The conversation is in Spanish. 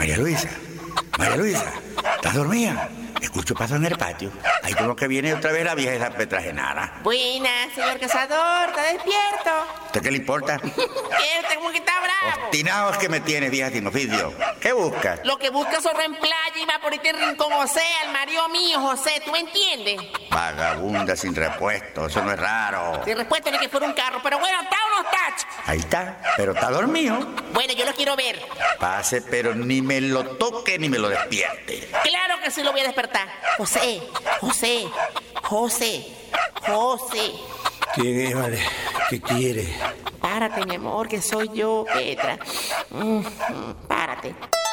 María Luisa, ¿estás dormida? Escucho pasos en el patio. Ahí como que viene otra vez la vieja esa petrajenada. Buenas, señor cazador, ¿está despierto? ¿Usted qué le importa? ¿Qué? ¿Usted como que está bravo? Obstinados que me tienes, vieja sin oficio. ¿Qué buscas? Lo que busca es en playa y va por este rincón José, al marido mío, José, ¿tú me entiendes? Vagabunda sin repuesto, eso no es raro. Sin respuesta ni que fuera un carro, pero bueno, ¿está o no está? Ahí está, pero está dormido. Bueno, yo lo quiero ver. Pase, pero ni me lo toque ni me lo despierte. Claro que sí lo voy a despertar. José. ¿Quién es, vale? ¿Qué quiere? Párate, mi amor, que soy yo, Petra. Párate.